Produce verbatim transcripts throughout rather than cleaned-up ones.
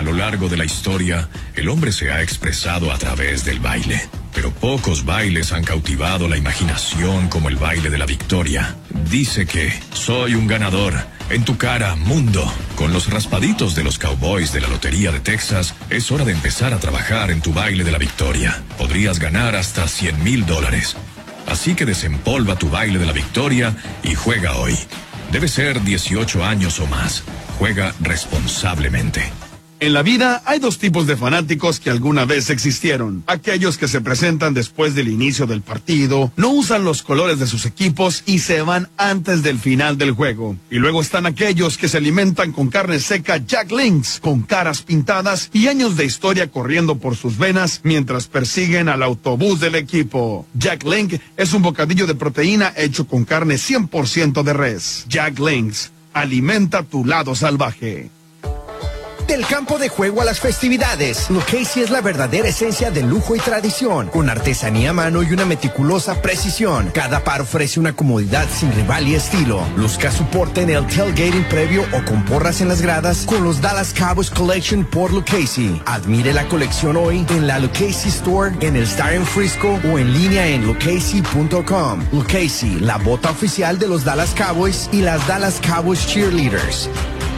lo largo de la historia, el hombre se ha expresado a través del baile. Pero pocos bailes han cautivado la imaginación como el baile de la victoria. Dice que soy un ganador. En tu cara, mundo. Con los raspaditos de los Cowboys de la Lotería de Texas, es hora de empezar a trabajar en tu baile de la victoria. Podrías ganar hasta cien mil dólares. Así que desempolva tu baile de la victoria y juega hoy. Debe ser dieciocho años o más. Juega responsablemente. En la vida hay dos tipos de fanáticos que alguna vez existieron. Aquellos que se presentan después del inicio del partido, no usan los colores de sus equipos y se van antes del final del juego. Y luego están aquellos que se alimentan con carne seca Jack Links, con caras pintadas y años de historia corriendo por sus venas mientras persiguen al autobús del equipo. Jack Link es un bocadillo de proteína hecho con carne cien por ciento de res. Jack Links, alimenta tu lado salvaje. Del campo de juego a las festividades, Lucchese es la verdadera esencia de lujo y tradición, con artesanía a mano y una meticulosa precisión. Cada par ofrece una comodidad sin rival y estilo. Luzca su porte en el tailgating previo o con porras en las gradas con los Dallas Cowboys Collection por Lucchese. Admire la colección hoy en la Lucchese Store, en el Star en Frisco o en línea en lucchese punto com. Lucchese, la bota oficial de los Dallas Cowboys y las Dallas Cowboys Cheerleaders.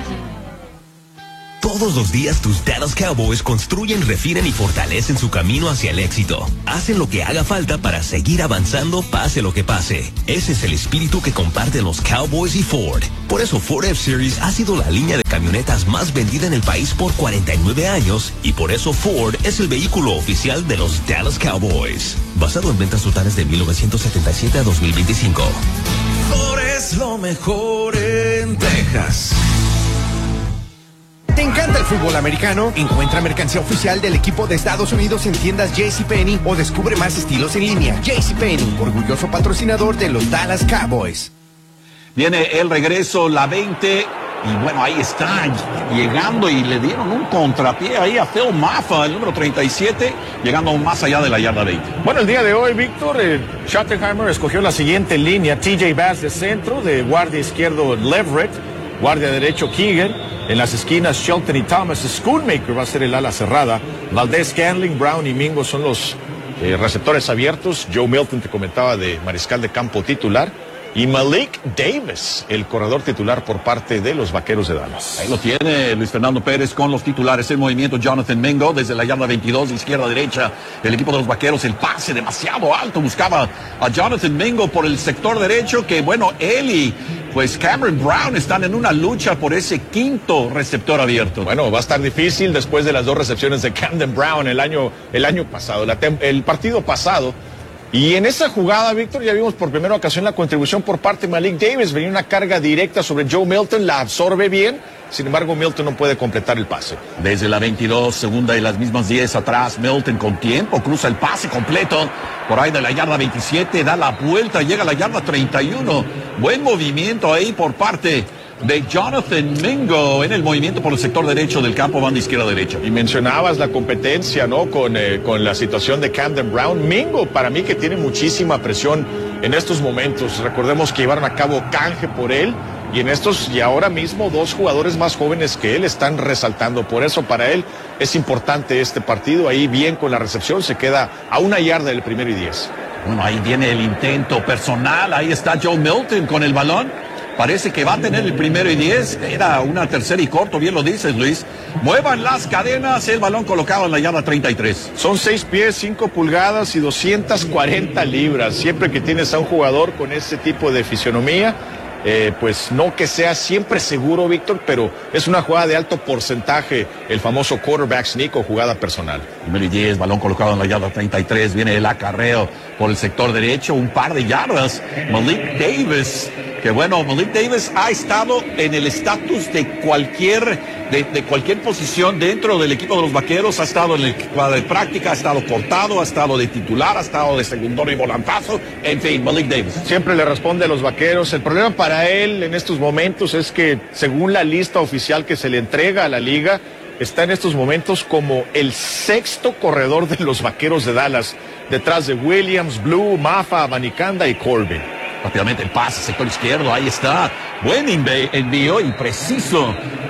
Todos los días tus Dallas Cowboys construyen, refinan y fortalecen su camino hacia el éxito. Hacen lo que haga falta para seguir avanzando pase lo que pase. Ese es el espíritu que comparten los Cowboys y Ford. Por eso Ford F-Series ha sido la línea de camionetas más vendida en el país por cuarenta y nueve años y por eso Ford es el vehículo oficial de los Dallas Cowboys. Basado en ventas totales de mil novecientos setenta y siete a dos mil veinticinco. Ford es lo mejor en Texas. ¿Te encanta el fútbol americano? Encuentra mercancía oficial del equipo de Estados Unidos en tiendas JCPenney o descubre más estilos en línea. JCPenney, orgulloso patrocinador de los Dallas Cowboys. Viene el regreso, la veinte, y bueno, ahí está, llegando y le dieron un contrapié ahí a Phil Maffa, el número treinta y siete, llegando más allá de la yarda veinte. Bueno, el día de hoy, Víctor, eh, Schottenheimer escogió la siguiente línea: T J Bass de centro, de guardia izquierdo Leverett, guardia derecho Keegan. En las esquinas, Shelton y Thomas. Schoonmaker va a ser el ala cerrada. Valdez, Scantling, Brown y Mingo son los eh, receptores abiertos. Joe Milton, te comentaba, de mariscal de campo titular. Y Malik Davis, el corredor titular por parte de los Vaqueros de Dallas. Ahí lo tiene Luis Fernando Pérez con los titulares. El movimiento Jonathan Mingo desde la yarda veintidós, izquierda a derecha. El equipo de los Vaqueros, el pase demasiado alto. Buscaba a Jonathan Mingo por el sector derecho, que bueno, él y pues Cameron Brown están en una lucha por ese quinto receptor abierto. Bueno, va a estar difícil después de las dos recepciones de Camden Brown el año, el año pasado, la el partido pasado. Y en esa jugada, Víctor, ya vimos por primera ocasión la contribución por parte de Malik Davis. Venía una carga directa sobre Joe Milton, la absorbe bien. Sin embargo, Milton no puede completar el pase. Desde la veintidós, segunda y las mismas diez atrás, Milton con tiempo, cruza el pase completo. Por ahí de la yarda veintisiete, da la vuelta, llega a la yarda treinta y uno. Buen movimiento ahí por parte de Jonathan Mingo en el movimiento por el sector derecho del campo, banda izquierda derecha. Y mencionabas la competencia, ¿no? Con, eh, con la situación de Camden Brown. Mingo, para mí, que tiene muchísima presión en estos momentos. Recordemos que llevaron a cabo canje por él. Y en estos, y ahora mismo, dos jugadores más jóvenes que él están resaltando. Por eso, para él, es importante este partido. Ahí bien con la recepción, se queda a una yarda del primero y diez. Bueno, ahí viene el intento personal. Ahí está Joe Milton con el balón. Parece que va a tener el primero y diez. Era una tercera y corto, bien lo dices, Luis. Muevan las cadenas, el balón colocado en la yarda treinta y tres. Son seis pies, cinco pulgadas y doscientas cuarenta libras. Siempre que tienes a un jugador con ese tipo de fisionomía, eh, pues no que sea siempre seguro, Víctor, pero es una jugada de alto porcentaje, el famoso quarterback sneak o jugada personal. Primero y diez, balón colocado en la yarda treinta y tres. Viene el acarreo por el sector derecho, un par de yardas. Malik Davis, que bueno, Malik Davis ha estado en el estatus de cualquier, de, de cualquier posición dentro del equipo de los Vaqueros. Ha estado en el cuadro de práctica, ha estado cortado, ha estado de titular, ha estado de segundo y volantazo. En fin, Malik Davis. Siempre le responde a los Vaqueros. El problema para él en estos momentos es que, según la lista oficial que se le entrega a la liga, está en estos momentos como el sexto corredor de los Vaqueros de Dallas, detrás de Williams, Blue, Maffa, Abanicanda y Corbin. Rápidamente el pase, sector izquierdo, ahí está. Buen envío y preciso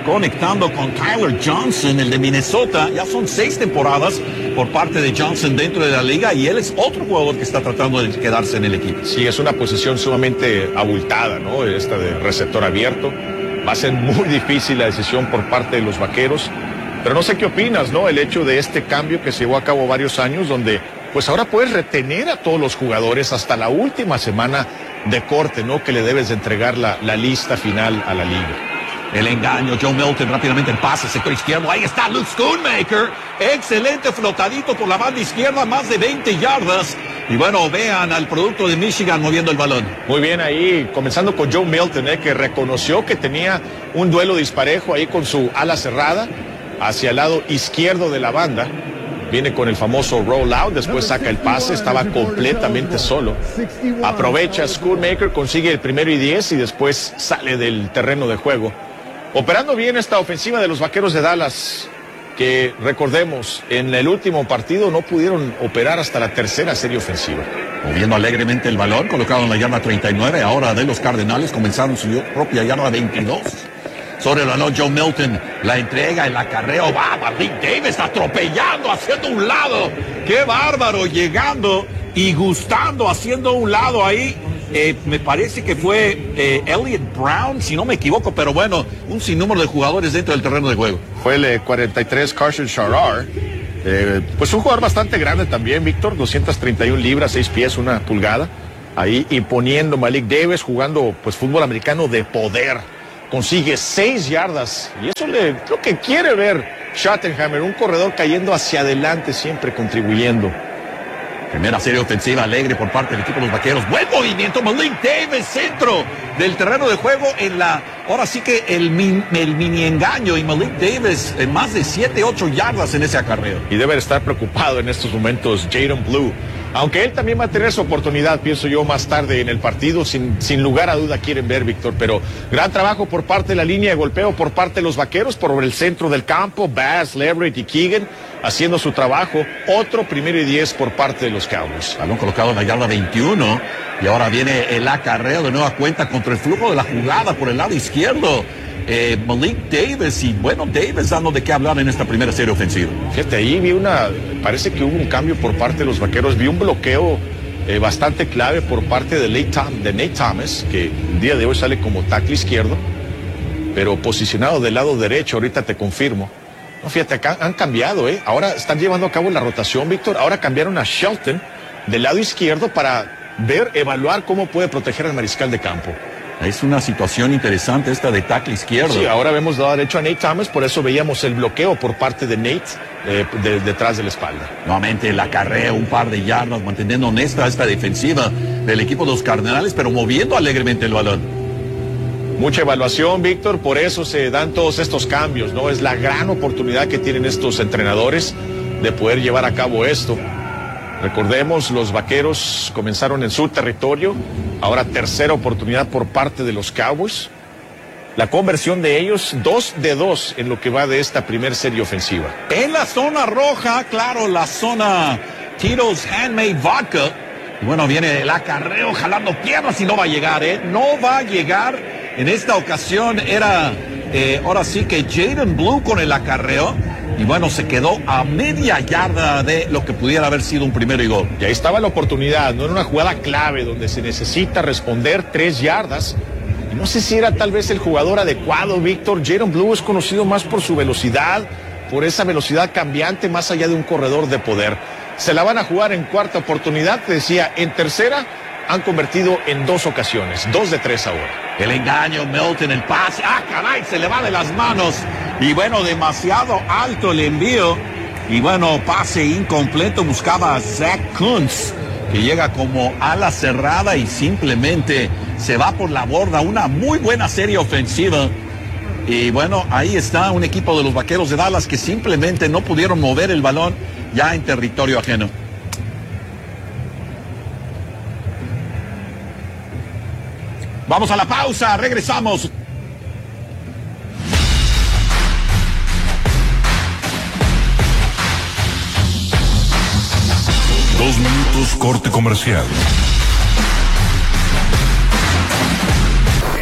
conectando con Tyler Johnson, el de Minnesota. Ya son seis temporadas por parte de Johnson dentro de la liga y él es otro jugador que está tratando de quedarse en el equipo. Sí, es una posición sumamente abultada, ¿no? Esta de receptor abierto. Va a ser muy difícil la decisión por parte de los Vaqueros. Pero no sé qué opinas, ¿no? El hecho de este cambio que se llevó a cabo varios años, donde pues ahora puedes retener a todos los jugadores hasta la última semana de corte, ¿no? Que le debes de entregar la, la lista final a la liga. El engaño, Joe Milton rápidamente el pase, sector izquierdo, ahí está Luke Schoonmaker, excelente flotadito por la banda izquierda, más de veinte yardas. Y bueno, vean al producto de Michigan moviendo el balón. Muy bien ahí, comenzando con Joe Milton, eh, que reconoció que tenía un duelo disparejo ahí con su ala cerrada hacia el lado izquierdo de la banda. Viene con el famoso rollout, después saca el pase, estaba completamente solo. Aprovecha Schoonmaker, consigue el primero y diez y después sale del terreno de juego. Operando bien esta ofensiva de los Vaqueros de Dallas, que recordemos, en el último partido no pudieron operar hasta la tercera serie ofensiva. Moviendo alegremente el balón, colocado en la yarda treinta y nueve, ahora de los Cardenales comenzaron su propia yarda veintidós. Sobre el balón, Joe Milton, la entrega, el acarreo, va, Malik Davis atropellando, haciendo un lado. ¡Qué bárbaro! Llegando y gustando, haciendo un lado ahí. Eh, me parece que fue eh, Elliott Brown, si no me equivoco, pero bueno, un sinnúmero de jugadores dentro del terreno de juego. Fue el eh, cuarenta y tres Carson Sharar, eh, pues un jugador bastante grande también, Víctor, doscientas treinta y una libras, seis pies, una pulgada, ahí imponiendo Malik Davis, jugando pues fútbol americano de poder. Consigue seis yardas y eso le, lo que quiere ver Schottenheimer, un corredor cayendo hacia adelante, siempre contribuyendo. Primera serie ofensiva alegre por parte del equipo de los Vaqueros. Buen movimiento, Malik Davis, centro del terreno de juego en la... Ahora sí que el, min, el mini engaño y Malik Davis en más de siete, ocho yardas en ese acarreo. Y debe estar preocupado en estos momentos Jaden Blue. Aunque él también va a tener su oportunidad, pienso yo, más tarde en el partido, sin, sin lugar a duda quieren ver, Víctor, pero gran trabajo por parte de la línea de golpeo, por parte de los Vaqueros, por el centro del campo, Bass, Leverett y Keegan haciendo su trabajo, otro primero y diez por parte de los Cowboys. Balón colocado en la yarda veintiuno, y ahora viene el acarreo de nueva cuenta contra el flujo de la jugada por el lado izquierdo. Eh, Malik Davis, y bueno, Davis dando de qué hablar en esta primera serie ofensiva. Fíjate, ahí vi una, parece que hubo un cambio por parte de los Vaqueros, vi un bloqueo eh, bastante clave por parte de Nate, Tom, de Nate Thomas, que el día de hoy sale como tackle izquierdo, pero posicionado del lado derecho, ahorita te confirmo. No, fíjate, acá han cambiado, ¿eh? Ahora están llevando a cabo la rotación, Víctor, ahora cambiaron a Shelton del lado izquierdo para ver, evaluar cómo puede proteger al mariscal de campo. Es una situación interesante esta de tackle izquierdo. Sí, ahora vemos dado derecho a Nate Thomas, por eso veíamos el bloqueo por parte de Nate eh, de, detrás de la espalda. Nuevamente el acarreo, un par de yardas, manteniendo honesta esta defensiva del equipo de los Cardenales, pero moviendo alegremente el balón. Mucha evaluación, Víctor, por eso se dan todos estos cambios, ¿no? Es la gran oportunidad que tienen estos entrenadores de poder llevar a cabo esto. Recordemos, los Vaqueros comenzaron en su territorio, ahora tercera oportunidad por parte de los Cowboys. La conversión de ellos, dos de dos en lo que va de esta primer serie ofensiva. En la zona roja, claro, la zona Tito's Handmade Vodka. Y bueno, viene el acarreo jalando piernas y no va a llegar, ¿eh? No va a llegar. En esta ocasión era, eh, ahora sí que Jaden Blue con el acarreo. Y bueno, se quedó a media yarda de lo que pudiera haber sido un primero y gol. Y ahí estaba la oportunidad, no era una jugada clave donde se necesita responder tres yardas. Y no sé si era tal vez el jugador adecuado, Víctor. Jaden Blue es conocido más por su velocidad, por esa velocidad cambiante más allá de un corredor de poder. Se la van a jugar en cuarta oportunidad, te decía, en tercera han convertido en dos ocasiones, dos de tres ahora. El engaño, Milton, el pase, ah caray, se le va de las manos. Y bueno, demasiado alto el envío. Y bueno, pase incompleto, buscaba a Zach Kuntz, que llega como ala cerrada y simplemente se va por la borda. Una muy buena serie ofensiva. Y bueno, ahí está un equipo de los Vaqueros de Dallas que simplemente no pudieron mover el balón ya en territorio ajeno. Vamos a la pausa, regresamos. Dos minutos corte comercial.